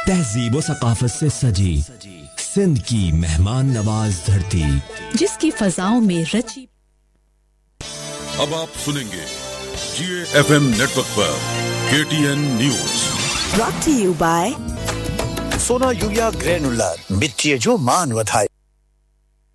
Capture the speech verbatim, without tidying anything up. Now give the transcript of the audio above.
तहजीब व सकाफत से सजी सिंध की मेहमान नवाज धरती, जिसकी फजाओं में रची। अब आप सुनेंगे जीए एफएम नेटवर्क पर KTN news, brought to you by सोना यूरिया ग्रेनुलर मिट्टी जो मान वधाए।